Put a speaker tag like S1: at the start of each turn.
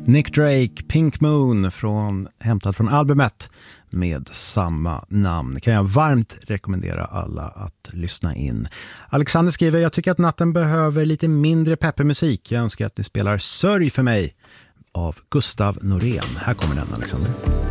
S1: Nick Drake, Pink Moon, hämtad från albumet med samma namn. Kan jag varmt rekommendera alla att lyssna in. Alexander skriver, jag tycker att natten behöver lite mindre peppermusik. Jag önskar att ni spelar Sörj för mig av Gustav Norén. Här kommer den, Alexander.